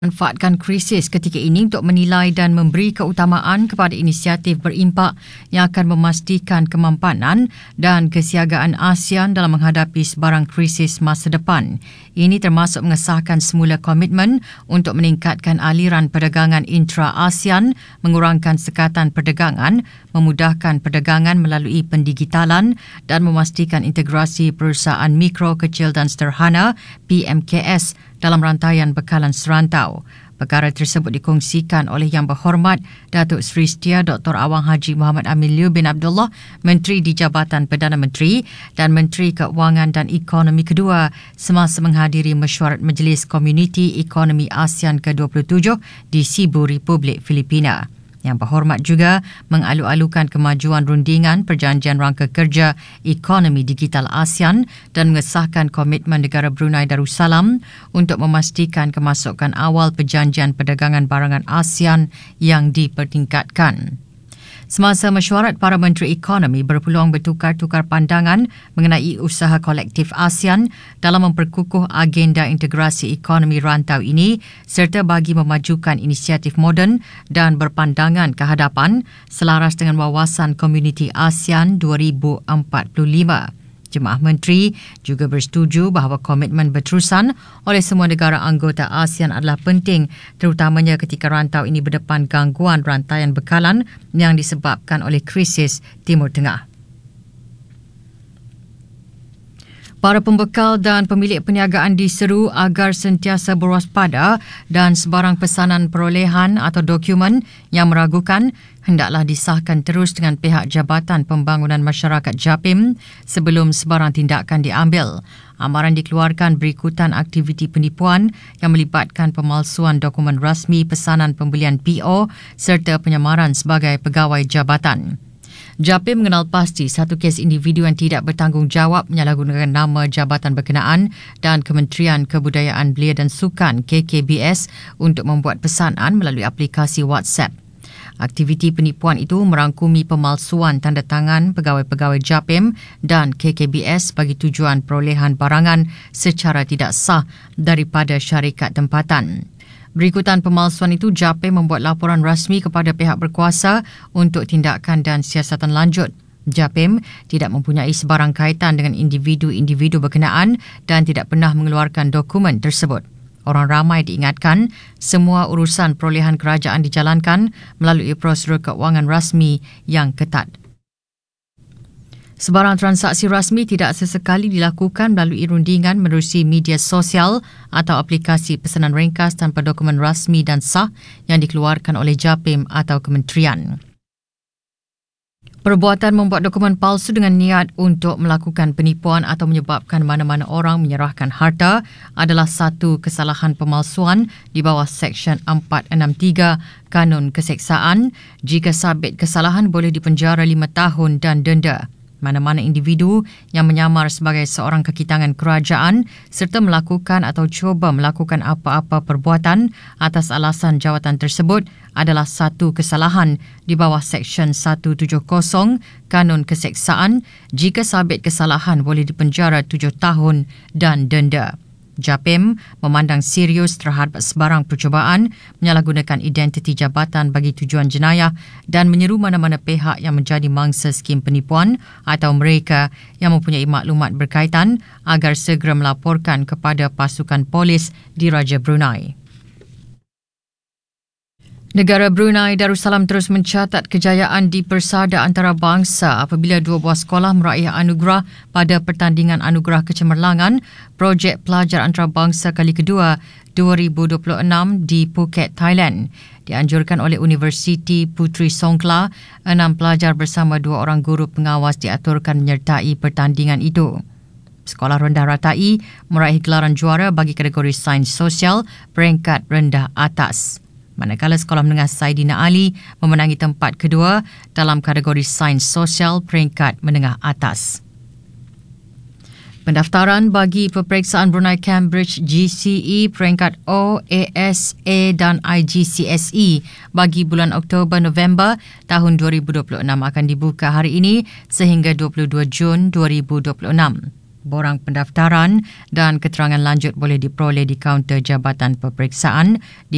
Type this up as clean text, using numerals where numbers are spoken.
Manfaatkan krisis ketika ini untuk menilai dan memberi keutamaan kepada inisiatif berimpak yang akan memastikan kemampanan dan kesiagaan ASEAN dalam menghadapi sebarang krisis masa depan. Ini termasuk mengesahkan semula komitmen untuk meningkatkan aliran perdagangan intra-ASEAN, mengurangkan sekatan perdagangan, memudahkan perdagangan melalui pendigitalan dan memastikan integrasi perusahaan mikro, kecil dan sederhana PMKS dalam rantaian bekalan serantau. Perkara tersebut dikongsikan oleh Yang Berhormat Datuk Seri Setia Dr. Awang Haji Muhammad Amin Liew bin Abdullah, Menteri di Jabatan Perdana Menteri dan Menteri Keuangan dan Ekonomi kedua semasa menghadiri mesyuarat Majlis Komuniti Ekonomi ASEAN ke-27 di Cebu, Republik Filipina. Yang Berhormat juga mengalu-alukan kemajuan rundingan Perjanjian Rangka Kerja Ekonomi Digital ASEAN dan mengesahkan komitmen negara Brunei Darussalam untuk memastikan kemasukan awal Perjanjian Perdagangan Barangan ASEAN yang dipertingkatkan. Semasa mesyuarat, para Menteri Ekonomi berpeluang bertukar-tukar pandangan mengenai usaha kolektif ASEAN dalam memperkukuh agenda integrasi ekonomi rantau ini serta bagi memajukan inisiatif moden dan berpandangan ke hadapan selaras dengan wawasan Komuniti ASEAN 2045. Jemaah Menteri juga bersetuju bahawa komitmen berterusan oleh semua negara anggota ASEAN adalah penting, terutamanya ketika rantau ini berdepan gangguan rantaian bekalan yang disebabkan oleh krisis Timur Tengah. Para pembekal dan pemilik perniagaan diseru agar sentiasa berwaspada dan sebarang pesanan perolehan atau dokumen yang meragukan hendaklah disahkan terus dengan pihak Jabatan Pembangunan Masyarakat JAPIM sebelum sebarang tindakan diambil. Amaran dikeluarkan berikutan aktiviti penipuan yang melibatkan pemalsuan dokumen rasmi pesanan pembelian PO serta penyamaran sebagai pegawai jabatan. JAPIM mengenal pasti satu kes individu yang tidak bertanggungjawab menyalahgunakan nama jabatan berkenaan dan Kementerian Kebudayaan Belia dan Sukan KKBS untuk membuat pesanan melalui aplikasi WhatsApp. Aktiviti penipuan itu merangkumi pemalsuan tanda tangan pegawai-pegawai JAPIM dan KKBS bagi tujuan perolehan barangan secara tidak sah daripada syarikat tempatan. Berikutan pemalsuan itu, JAPIM membuat laporan rasmi kepada pihak berkuasa untuk tindakan dan siasatan lanjut. JAPIM tidak mempunyai sebarang kaitan dengan individu-individu berkenaan dan tidak pernah mengeluarkan dokumen tersebut. Orang ramai diingatkan, semua urusan perolehan kerajaan dijalankan melalui prosedur keuangan rasmi yang ketat. Sebarang transaksi rasmi tidak sesekali dilakukan melalui rundingan menerusi media sosial atau aplikasi pesanan ringkas tanpa dokumen rasmi dan sah yang dikeluarkan oleh JAPIM atau kementerian. Perbuatan membuat dokumen palsu dengan niat untuk melakukan penipuan atau menyebabkan mana-mana orang menyerahkan harta adalah satu kesalahan pemalsuan di bawah Seksyen 463 Kanun Keseksaan. Jika sabit kesalahan, boleh dipenjara 5 tahun dan denda. Mana-mana individu yang menyamar sebagai seorang kakitangan kerajaan serta melakukan atau cuba melakukan apa-apa perbuatan atas alasan jawatan tersebut adalah satu kesalahan di bawah Seksyen 170 Kanun Keseksaan. Jika sabit kesalahan, boleh dipenjara 7 tahun dan denda. JAPIM memandang serius terhadap sebarang percubaan menyalahgunakan identiti jabatan bagi tujuan jenayah dan menyeru mana-mana pihak yang menjadi mangsa skim penipuan atau mereka yang mempunyai maklumat berkaitan agar segera melaporkan kepada pasukan polis di Raja Brunei. Negara Brunei Darussalam terus mencatat kejayaan di persada antarabangsa apabila dua buah sekolah meraih anugerah pada pertandingan anugerah kecemerlangan projek pelajar antarabangsa kali kedua 2026 di Phuket, Thailand. Dianjurkan oleh Universiti Puteri Songkla, 6 pelajar bersama 2 orang guru pengawas diaturkan menyertai pertandingan itu. Sekolah rendah Ratai meraih gelaran juara bagi kategori sains sosial peringkat rendah atas. Manakala Sekolah Menengah Saidina Ali memenangi tempat kedua dalam kategori sains sosial peringkat menengah atas. Pendaftaran bagi peperiksaan Brunei Cambridge GCE peringkat O, ASA dan IGCSE bagi bulan Oktober-November tahun 2026 akan dibuka hari ini sehingga 22 Jun 2026. Borang pendaftaran dan keterangan lanjut boleh diperoleh di kaunter Jabatan Peperiksaan di